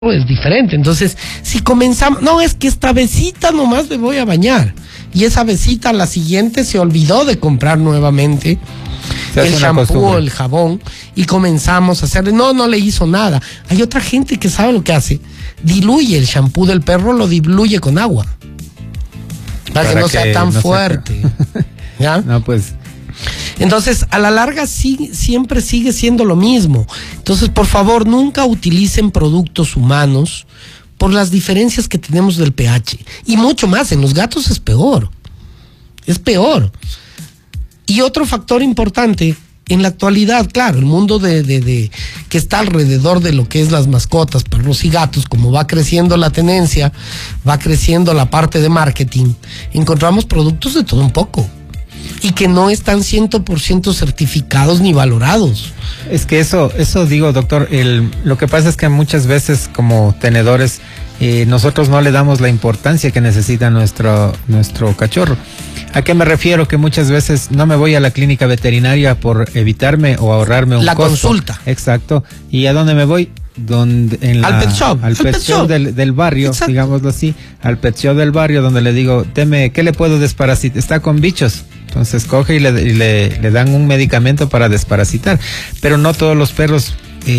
es diferente. Entonces, si comenzamos, no, es que esta vecita nomás me voy a bañar, y esa vecita a la siguiente se olvidó de comprar nuevamente el shampoo o el jabón, y comenzamos a hacerle, no le hizo nada. Hay otra gente que sabe lo que hace, diluye el shampoo del perro, lo diluye con agua para que no sea tan fuerte. ¿Ya? No, pues. Entonces, a la larga siempre sigue siendo lo mismo. Entonces, por favor, nunca utilicen productos humanos por las diferencias que tenemos del pH. Y mucho más, en los gatos es peor. Es peor. Y otro factor importante, en la actualidad, claro, el mundo que está alrededor de lo que es las mascotas, perros y gatos, como va creciendo la tenencia, va creciendo la parte de marketing, encontramos productos de todo un poco. Y que no están 100% certificados ni valorados. Es que eso digo, doctor, lo que pasa es que muchas veces como tenedores nosotros no le damos la importancia que necesita nuestro cachorro. ¿A qué me refiero? Que muchas veces no me voy a la clínica veterinaria por evitarme o ahorrarme un costo. La consulta. Exacto. ¿Y a dónde me voy? Al pet shop. Al pet shop del barrio. Exacto. Digámoslo así, al pet shop del barrio, donde le digo, ¿qué le puedo desparasitar? Está con bichos. Entonces coge y le dan un medicamento para desparasitar. Pero no todos los perros,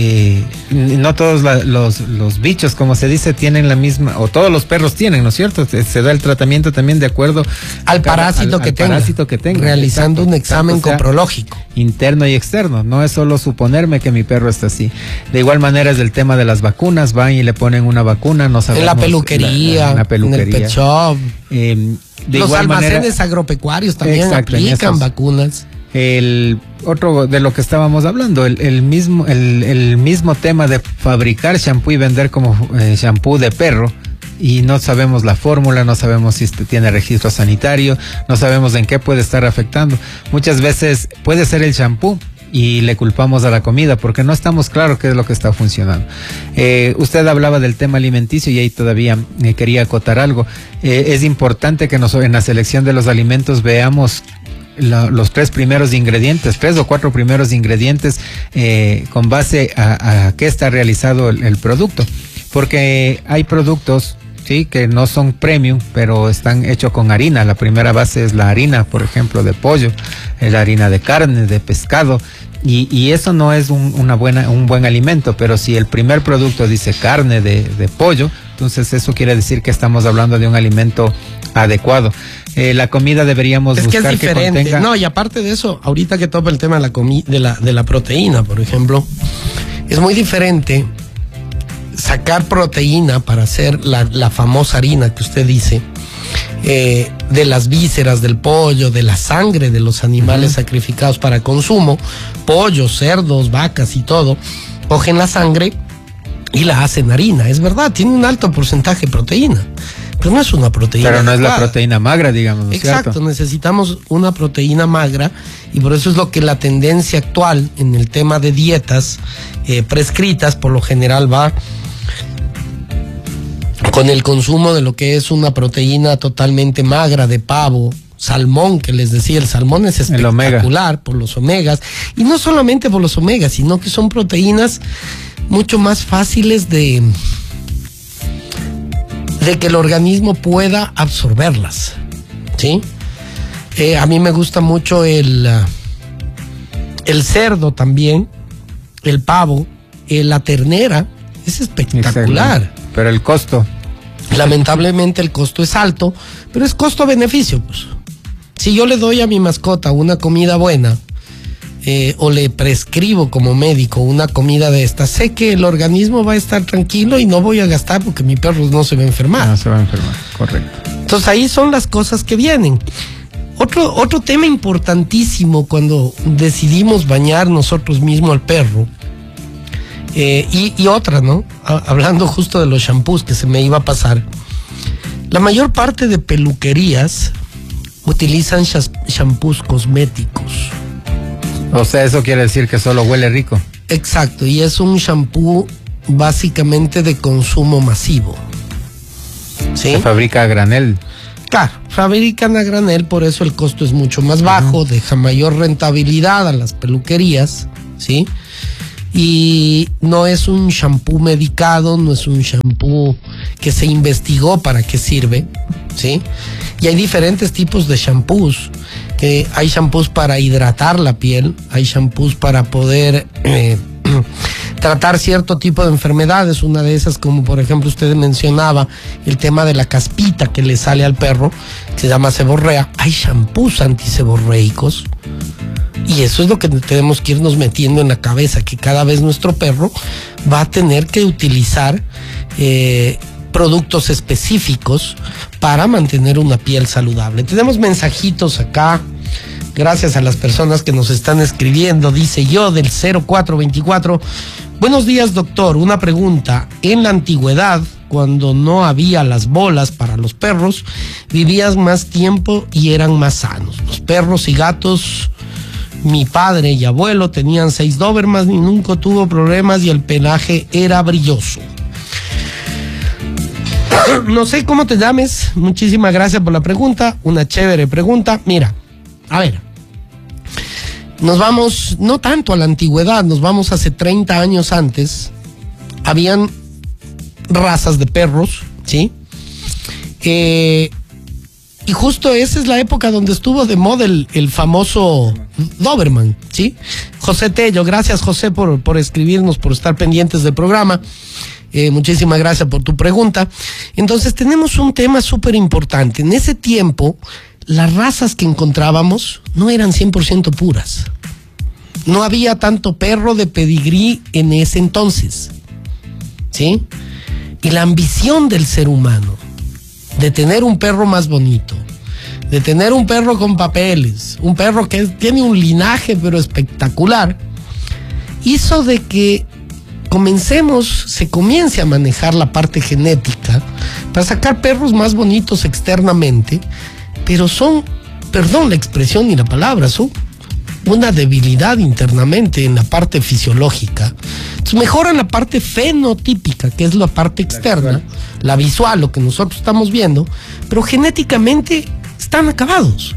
no todos los bichos, como se dice, tienen la misma, o todos los perros tienen, ¿no es cierto? Se da el tratamiento también de acuerdo al parásito que tenga. Realizando un examen coprológico. Interno y externo. No es solo suponerme que mi perro está así. De igual manera es del tema de las vacunas. Van y le ponen una vacuna, no sabemos. En la peluquería, en el pet shop. Los almacenes agropecuarios también aplican vacunas. El otro de lo que estábamos hablando, el mismo tema de fabricar shampoo y vender como shampoo de perro, y no sabemos la fórmula, no sabemos si tiene registro sanitario, no sabemos en qué puede estar afectando. Muchas veces puede ser el shampoo y le culpamos a la comida porque no estamos claros qué es lo que está funcionando. Usted hablaba del tema alimenticio y ahí todavía quería acotar algo. Es importante que en la selección de los alimentos veamos los 3 o 4 primeros ingredientes con base a qué está realizado el producto, porque hay productos que no son premium, pero están hechos con harina. La primera base es la harina, por ejemplo, de pollo, la harina de carne, de pescado, y eso no es un buen alimento. Pero si el primer producto dice carne de pollo, entonces eso quiere decir que estamos hablando de un alimento adecuado. La comida deberíamos buscar que es diferente. Que contenga... No, y aparte de eso, ahorita que topa el tema de la proteína, por ejemplo, es muy diferente sacar proteína para hacer la famosa harina que usted dice, de las vísceras del pollo, de la sangre de los animales sacrificados para consumo, pollos, cerdos, vacas y todo, cogen la sangre y la hacen harina. Es verdad, tiene un alto porcentaje de proteína, pero no es una proteína. Pero no adecuada. Es la proteína magra, digamos, ¿no? Exacto, ¿cierto? Necesitamos una proteína magra, y por eso es lo que la tendencia actual en el tema de dietas prescritas por lo general va con el consumo de lo que es una proteína totalmente magra de pavo, salmón, que les decía, el salmón es espectacular por los omegas, y no solamente por los omegas, sino que son proteínas mucho más fáciles de que el organismo pueda absorberlas, ¿sí? A mí me gusta mucho el cerdo también, el pavo, la ternera, es espectacular. Exacto. Pero el costo. Lamentablemente el costo es alto, pero es costo-beneficio, pues. Si yo le doy a mi mascota una comida buena, o le prescribo como médico una comida de esta, sé que el organismo va a estar tranquilo y no voy a gastar porque mi perro no se va a enfermar. No se va a enfermar, correcto. Entonces ahí son las cosas que vienen. Otro tema importantísimo cuando decidimos bañar nosotros mismos al perro, y otra, ¿no? Hablando justo de los shampoos que se me iba a pasar, la mayor parte de peluquerías utilizan shampoos cosméticos. O sea, eso quiere decir que solo huele rico. Exacto, y es un shampoo básicamente de consumo masivo. ¿Sí? Se fabrica a granel. Claro, fabrican a granel, por eso el costo es mucho más bajo, deja mayor rentabilidad a las peluquerías, ¿sí? y no es un shampoo medicado, no es un shampoo que se investigó para qué sirve, ¿sí? Y hay diferentes tipos de shampoos, que hay shampoos para hidratar la piel, hay shampoos para poder tratar cierto tipo de enfermedades, una de esas, como por ejemplo usted mencionaba, el tema de la caspita que le sale al perro, que se llama seborrea. Hay shampoos antiseborreicos. Y eso es lo que tenemos que irnos metiendo en la cabeza, que cada vez nuestro perro va a tener que utilizar productos específicos para mantener una piel saludable. Tenemos mensajitos acá, gracias a las personas que nos están escribiendo. Dice yo del 0424, buenos días doctor, una pregunta. En la antigüedad, cuando no había las bolas para los perros, vivías más tiempo y eran más sanos. Los perros y gatos, mi padre y abuelo tenían 6 Dobermans y nunca tuvo problemas y el pelaje era brilloso. No sé cómo te llames, muchísimas gracias por la pregunta, una chévere pregunta. Mira, a ver, nos vamos no tanto a la antigüedad, nos vamos hace 30 años antes. Habían razas de perros, ¿sí? Y justo esa es la época donde estuvo de moda el famoso Doberman, ¿sí? José Tello, gracias José por escribirnos, por estar pendientes del programa. Muchísimas gracias por tu pregunta. Entonces tenemos un tema súper importante. En ese tiempo, las razas que encontrábamos no eran 100% puras. No había tanto perro de pedigrí en ese entonces, ¿sí? Y la ambición del ser humano de tener un perro más bonito, de tener un perro con papeles, un perro que tiene un linaje pero espectacular, hizo de que se comience a manejar la parte genética para sacar perros más bonitos externamente, pero son, perdón la expresión y la palabra, son una debilidad internamente en la parte fisiológica. Entonces mejoran la parte fenotípica, que es la parte externa, la visual, lo que nosotros estamos viendo, pero genéticamente están acabados.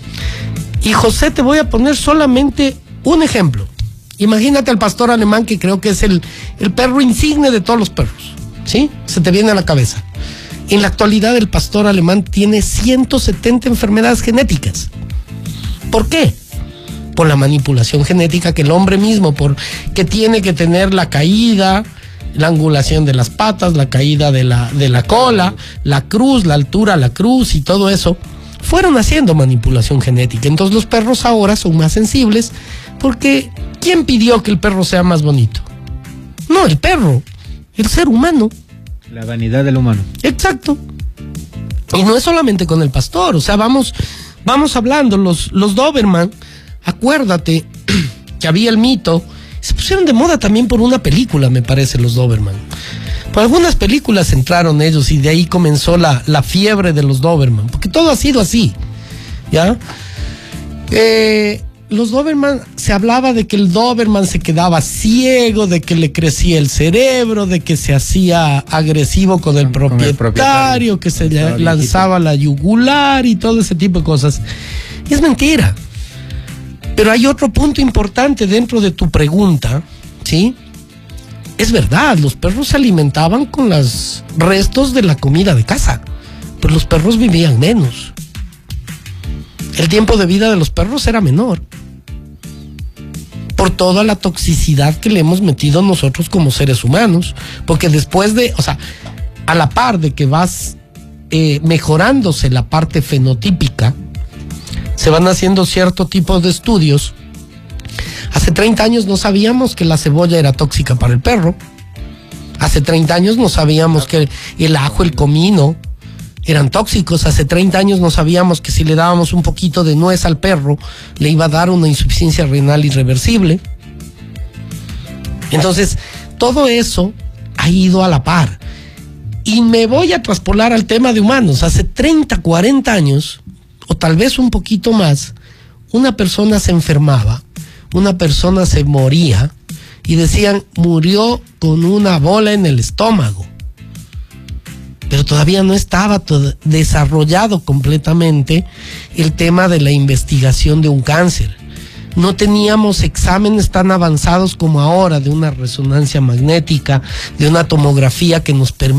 Y José, te voy a poner solamente un ejemplo. Imagínate al pastor alemán, que creo que es el perro insigne de todos los perros, ¿sí? Se te viene a la cabeza. En la actualidad el pastor alemán tiene 170 enfermedades genéticas. ¿Por qué? Por la manipulación genética que el hombre mismo, que tiene que tener la caída, la angulación de las patas, la caída de la cola, la cruz, la altura, la cruz y todo eso, fueron haciendo manipulación genética. Entonces los perros ahora son más sensibles porque ¿quién pidió que el perro sea más bonito? No el perro, el ser humano. La vanidad del humano. Exacto. Y no es solamente con el pastor, o sea, vamos hablando, los Doberman, acuérdate que había el mito, se pusieron de moda también por una película, me parece, los Doberman. Por algunas películas entraron ellos y de ahí comenzó la fiebre de los Doberman, porque todo ha sido así, ¿ya? Los Doberman, se hablaba de que el Doberman se quedaba ciego, de que le crecía el cerebro, de que se hacía agresivo con el propietario, que se lanzaba la yugular y todo ese tipo de cosas. Y es mentira. Pero hay otro punto importante dentro de tu pregunta, ¿sí? Es verdad, los perros se alimentaban con los restos de la comida de casa, pero los perros vivían menos. El tiempo de vida de los perros era menor, por toda la toxicidad que le hemos metido nosotros como seres humanos, porque después a la par de que vas mejorándose la parte fenotípica, se van haciendo cierto tipo de estudios. Hace 30 años no sabíamos que la cebolla era tóxica para el perro. Hace 30 años no sabíamos que el ajo, el comino eran tóxicos. Hace 30 años no sabíamos que si le dábamos un poquito de nuez al perro le iba a dar una insuficiencia renal irreversible. Entonces, todo eso ha ido a la par. Y me voy a traspolar al tema de humanos. Hace 30, 40 años, o tal vez un poquito más, una persona se enfermaba, una persona se moría y decían, murió con una bola en el estómago. Pero todavía no estaba desarrollado completamente el tema de la investigación de un cáncer. no teníamos exámenes tan avanzados como ahora, de una resonancia magnética, de una tomografía que nos permite